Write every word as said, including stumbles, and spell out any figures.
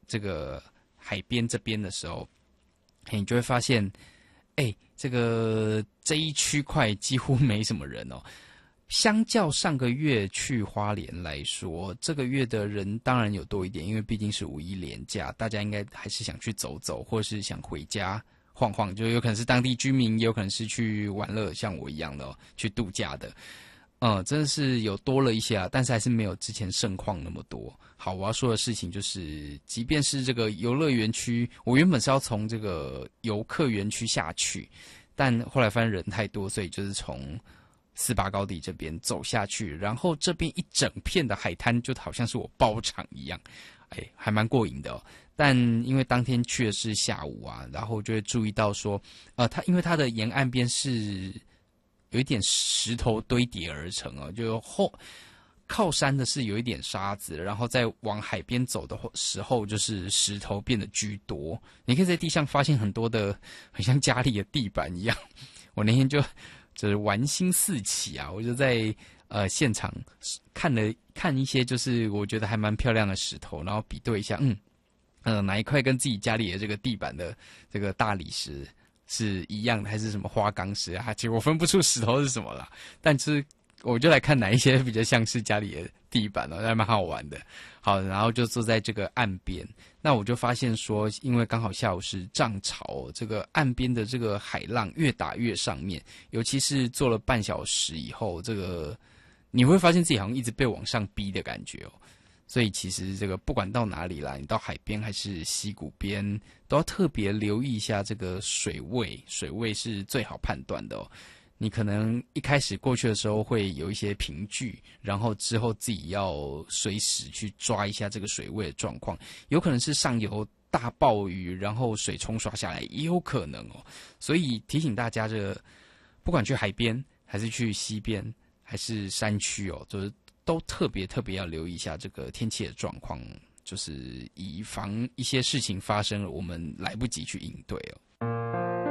这个海边这边的时候，你就会发现，哎、欸，这个这一区块几乎没什么人哦。相较上个月去花莲来说，这个月的人当然有多一点，因为毕竟是五一连假，大家应该还是想去走走，或是想回家晃晃，就有可能是当地居民，也有可能是去玩乐，像我一样的、哦、去度假的。嗯，真的是有多了一些啊，但是还是没有之前盛况那么多。好，我要说的事情就是，即便是这个游乐园区，我原本是要从这个游客园区下去，但后来发现人太多，所以就是从四八高地这边走下去，然后这边一整片的海滩就好像是我包场一样，哎，还蛮过瘾的哦。但因为当天去的是下午啊，然后就会注意到说，呃，它因为它的沿岸边是有一点石头堆叠而成哦，就后靠山的是有一点沙子，然后再往海边走的时候，就是石头变得居多。你可以在地上发现很多的，很像家里的地板一样。我那天就。就是玩心四起啊！我就在呃现场看了看一些，就是我觉得还蛮漂亮的石头，然后比对一下，嗯，呃哪一块跟自己家里的这个地板的这个大理石是一样的，还是什么花岗石啊？其实我分不出石头是什么啦，但是我就来看哪一些比较像是家里的地板哦，还蛮好玩的。好，然后就坐在这个岸边，那我就发现说，因为刚好下午是涨潮，这个岸边的这个海浪越打越上面，尤其是坐了半小时以后，这个你会发现自己好像一直被往上逼的感觉哦。所以其实这个不管到哪里啦，你到海边还是溪谷边，都要特别留意一下这个水位，水位是最好判断的哦。你可能一开始过去的时候会有一些凭据，然后之后自己要随时去抓一下这个水位的状况，有可能是上游大暴雨，然后水冲刷下来，也有可能哦。所以提醒大家，这个不管去海边还是去溪边还是山区哦，就是都特别特别要留意一下这个天气的状况，就是以防一些事情发生了，我们来不及去应对哦。